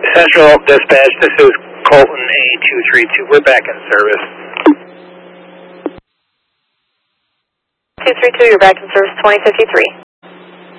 Central Dispatch, this is Colton A232. We're back in service. 232, you're back in service 2053.